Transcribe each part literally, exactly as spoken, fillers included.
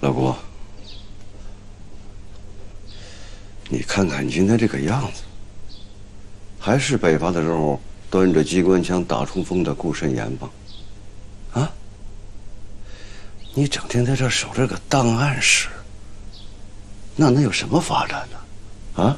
老郭，你看看你今天这个样子，还是北伐的时候端着机关枪打冲锋的顾慎言吗？啊？你整天在这守这个档案室，那能有什么发展呢？啊？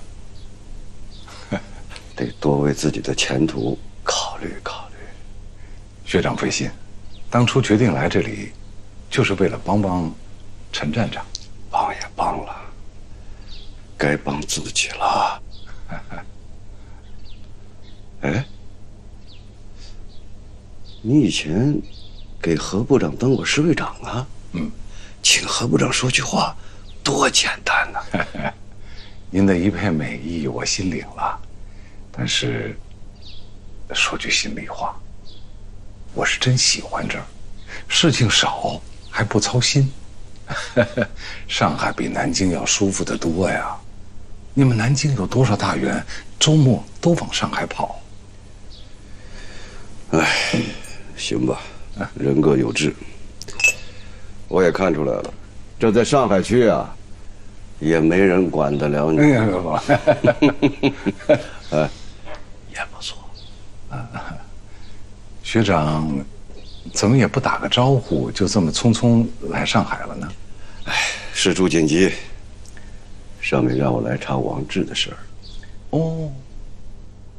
得多为自己的前途考虑考虑。 学长费心，当初决定来这里，就是为了帮帮陈站长。 帮也帮了，该帮自己了。哎，你以前给何部长当过侍卫长啊？ 嗯， 请何部长说句话，多简单呐！ 您的一片美意我心领了，但是说句心里话，我是真喜欢这儿，事情少还不操心。上海比南京要舒服得多呀！你们南京有多少大员，周末都往上海跑？ 哎，行吧，人各有志。我也看出来了，这在上海区啊，也没人管得了你。 哎呀，不， 哎，也不错。 学长，怎么也不打个招呼，就这么匆匆来上海了呢？ 哎，事出紧急，上面让我来查王志的事儿。 哦。